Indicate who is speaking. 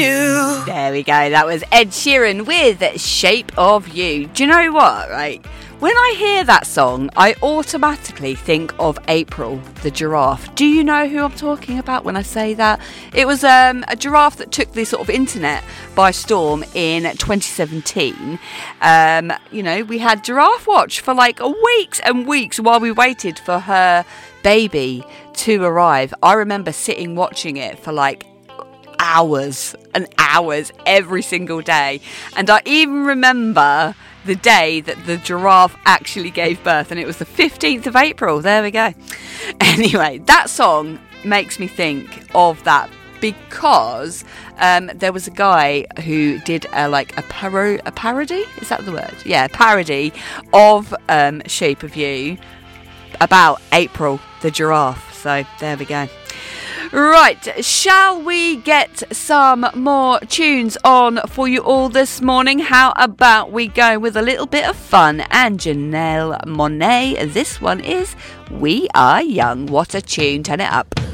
Speaker 1: There we go. That was Ed Sheeran with Shape of You. Do you know what, right? When I hear that song, I automatically think of April, the giraffe. Do you know who I'm talking about when I say that? It was a giraffe that took the sort of internet by storm in 2017. We had Giraffe Watch for like weeks and weeks while we waited for her baby to arrive. I remember sitting watching it for like hours and hours every single day. And I even remember the day that the giraffe actually gave birth, and it was the 15th of April. There we go. Anyway, that song makes me think of that because there was a guy who did a parody, is that the word? Yeah, parody of Shape of You about April the giraffe. So there we go. Right, shall we get some more tunes on for you all this morning? How about we go with a little bit of fun and Janelle Monáe. This one is We Are Young. What a tune, turn it up.